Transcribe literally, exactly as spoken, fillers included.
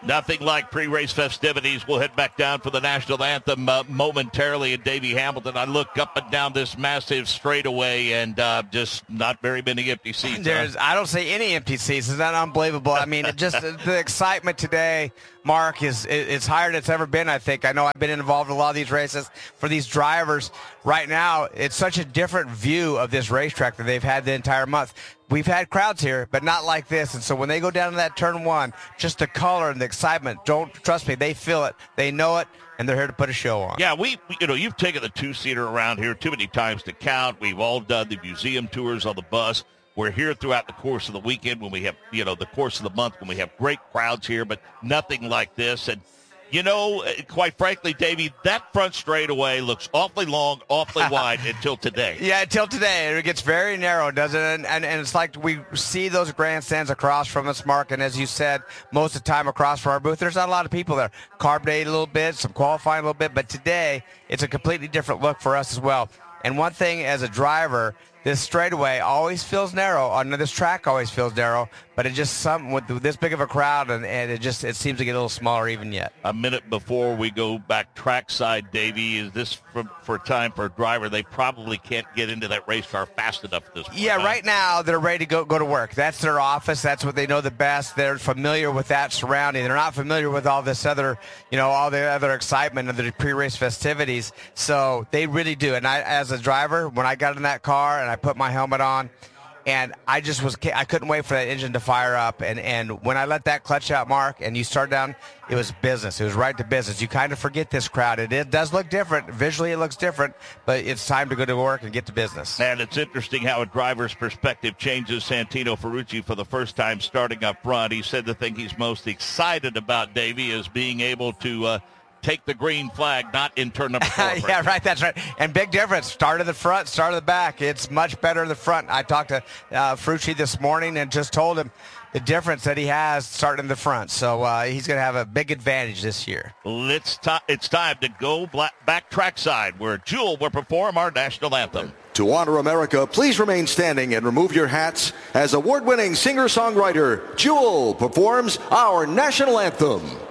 Nothing like pre-race festivities. We'll head back down for the national anthem uh, momentarily in Davie Hamilton. I look up and down this massive straightaway and uh, just not very many empty seats. There's, huh? I don't see any empty seats. Is that unbelievable? I mean, it just the excitement today, Mark, is is higher than it's ever been, I think. I know I've been involved in a lot of these races. For these drivers right now, it's such a different view of this racetrack that they've had the entire month. We've had crowds here, but not like this. And so when they go down to that turn one, just the color and the excitement, don't trust me, they feel it, they know it, and they're here to put a show on. Yeah, we, you know, you've taken the two-seater around here too many times to count. We've all done the museum tours on the bus. We're here throughout the course of the weekend when we have, you know, the course of the month when we have great crowds here, but nothing like this. And, you know, quite frankly, Davey, that front straightaway looks awfully long, awfully wide until today. Yeah, until today. It gets very narrow, doesn't it? And, and, and it's like we see those grandstands across from us, Mark, and as you said, most of the time across from our booth, there's not a lot of people there. Carbonate a little bit, some qualifying a little bit, but today it's a completely different look for us as well. And one thing as a driver, this straightaway always feels narrow. On this track always feels narrow, but it just something with this big of a crowd, and, and it just it seems to get a little smaller even yet. A minute before we go back trackside, Davey, is this for, for time for a driver? They probably can't get into that race car fast enough at this point. Yeah, right now they're ready to go go to work. That's their office. That's what they know the best. They're familiar with that surrounding. They're not familiar with all this other, you know, all the other excitement of the pre-race festivities. So they really do. And I, as a driver, when I got in that car and I put my helmet on, and I just was, I couldn't wait for that engine to fire up. And, and when I let that clutch out, Mark, and you start down, it was business. It was right to business. You kind of forget this crowd. It, it does look different. Visually, it looks different, but it's time to go to work and get to business. And it's interesting how a driver's perspective changes. Santino Ferrucci, for the first time starting up front, he said the thing he's most excited about, Davey, is being able to uh, take the green flag, not in turn number four. Yeah, right, that's right. And big difference. Start of the front, start of the back. It's much better in the front. I talked to uh, Ferrucci this morning and just told him the difference that he has starting in the front. So uh, he's going to have a big advantage this year. Let's t- it's time to go black- back trackside where Jewel will perform our national anthem. To honor America, please remain standing and remove your hats as award-winning singer-songwriter Jewel performs our national anthem.